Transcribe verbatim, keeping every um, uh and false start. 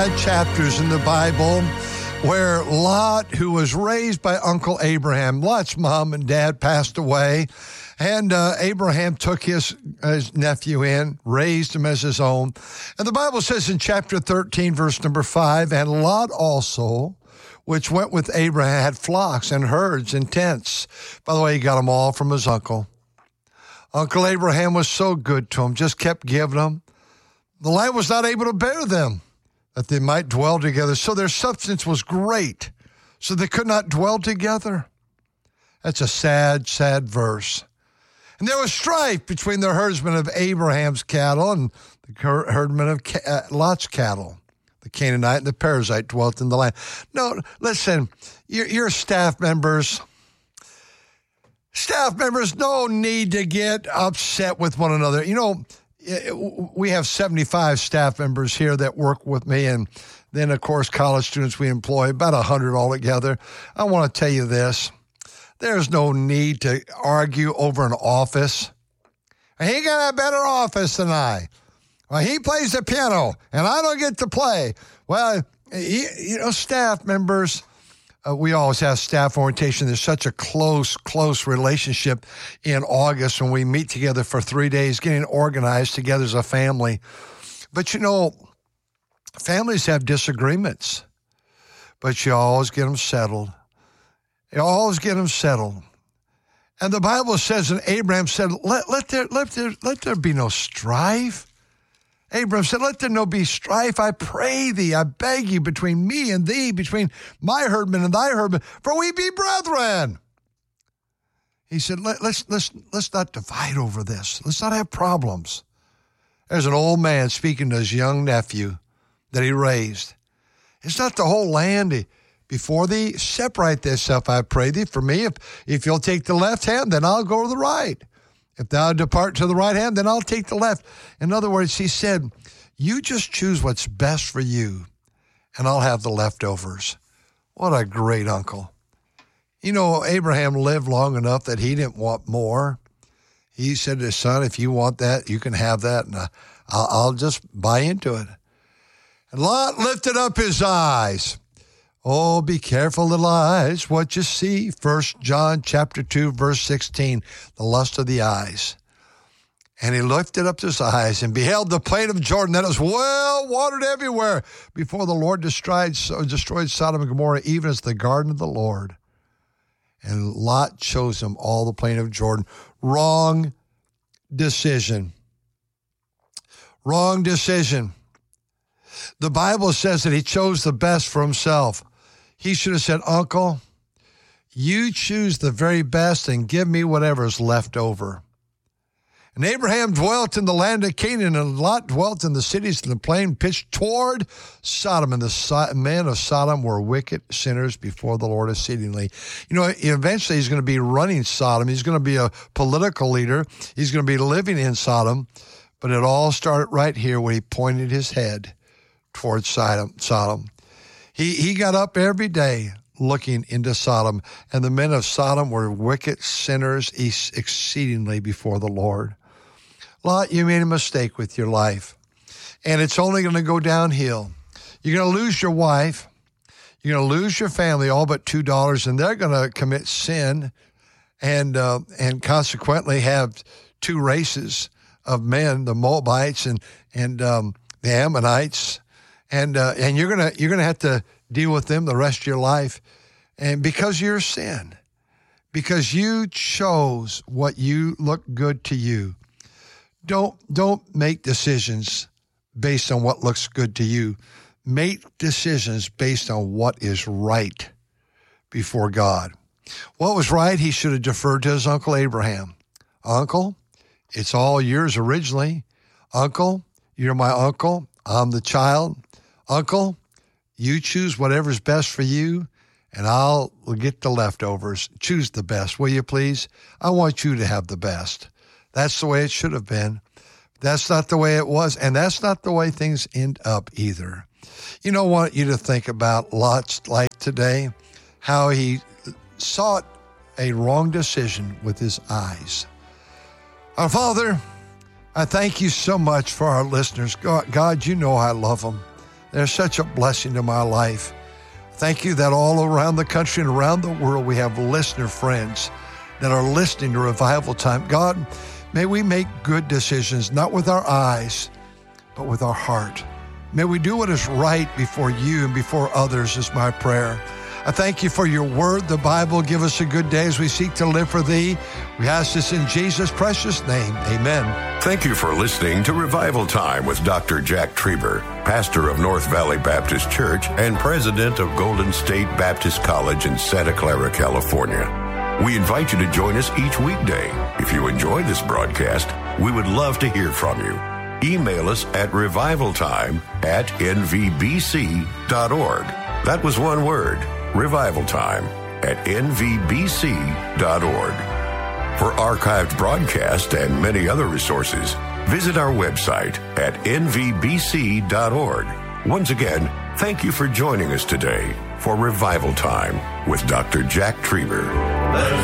sad chapters in the Bible where Lot, who was raised by Uncle Abraham, Lot's mom and dad passed away, and uh, Abraham took his, his nephew in, raised him as his own. And the Bible says in chapter thirteen, verse number five, and Lot also, which went with Abraham, had flocks and herds and tents. By the way, he got them all from his uncle. Uncle Abraham was so good to him, just kept giving them. The land was not able to bear them, that they might dwell together. So their substance was great, so they could not dwell together. That's a sad, sad verse. And there was strife between the herdsmen of Abraham's cattle and the herdmen of Lot's cattle. The Canaanite and the Perizzite dwelt in the land. No, listen, your, your staff members, staff members, no need to get upset with one another. You know, we have seventy-five staff members here that work with me, and then, of course, college students we employ, about one hundred altogether. I want to tell you this. There's no need to argue over an office. He got a better office than I. Well, he plays the piano, and I don't get to play. Well, he, you know, staff members, uh, we always have staff orientation. There's such a close, close relationship in August when we meet together for three days, getting organized together as a family. But, you know, families have disagreements, but you always get them settled. You always get them settled. And the Bible says, and Abraham said, let, let, there, let, there, let there be no strife. Abraham said, let there no be strife, I pray thee, I beg you, between me and thee, between my herdmen and thy herdmen, for we be brethren. He said, let, let's, let's, let's not divide over this. Let's not have problems. There's an old man speaking to his young nephew that he raised. It's not the whole land. He, Before thee, separate thyself, I pray thee, for me. If, if you'll take the left hand, then I'll go to the right. If thou depart to the right hand, then I'll take the left. In other words, he said, you just choose what's best for you, and I'll have the leftovers. What a great uncle. You know, Abraham lived long enough that he didn't want more. He said to his son, if you want that, you can have that, and I'll, I'll just buy into it. And Lot lifted up his eyes. Oh, be careful, little eyes, what you see. First John chapter two, verse sixteen, the lust of the eyes. And he lifted up his eyes and beheld the plain of Jordan that is well watered everywhere before the Lord destroyed, destroyed Sodom and Gomorrah, even as the garden of the Lord. And Lot chose him all the plain of Jordan. Wrong decision. Wrong decision. The Bible says that he chose the best for himself. He should have said, Uncle, you choose the very best and give me whatever is left over. And Abraham dwelt in the land of Canaan, and Lot dwelt in the cities in the plain, pitched toward Sodom. And the men of Sodom were wicked sinners before the Lord exceedingly. You know, eventually he's going to be running Sodom. He's going to be a political leader. He's going to be living in Sodom. But it all started right here when he pointed his head towards Sodom. Sodom. He he got up every day looking into Sodom, and the men of Sodom were wicked sinners exceedingly before the Lord. Lot, you made a mistake with your life, and it's only going to go downhill. You're going to lose your wife. You're going to lose your family, all but two daughters, and they're going to commit sin and uh, and consequently have two races of men, the Moabites and and um, the Ammonites. And uh, and you're gonna you're gonna have to deal with them the rest of your life, and because of your sin, because you chose what you look good to you. Don't don't make decisions based on what looks good to you. Make decisions based on what is right before God. What was right? He should have deferred to his uncle Abraham. Uncle, it's all yours originally. Uncle, you're my uncle. I'm the child. Uncle, you choose whatever's best for you, and I'll get the leftovers. Choose the best, will you please? I want you to have the best. That's the way it should have been. That's not the way it was, and that's not the way things end up either. You know, I want you to think about Lot's life today, how he sought a wrong decision with his eyes. Our Father, I thank you so much for our listeners. God, God, you know I love them. They're such a blessing to my life. Thank you that all around the country and around the world we have listener friends that are listening to Revival Time. God, may we make good decisions, not with our eyes, but with our heart. May we do what is right before you and before others is my prayer. I thank you for your word, the Bible. Give us a good day as we seek to live for thee. We ask this in Jesus' precious name. Amen. Thank you for listening to Revival Time with Doctor Jack Trieber, pastor of North Valley Baptist Church and president of Golden State Baptist College in Santa Clara, California. We invite you to join us each weekday. If you enjoy this broadcast, we would love to hear from you. Email us at revivaltime at n v b c dot org. That was one word, revivaltime at n v b c dot org. For archived broadcasts and many other resources, visit our website at n v b c dot org. Once again, thank you for joining us today for Revival Time with Doctor Jack Trieber.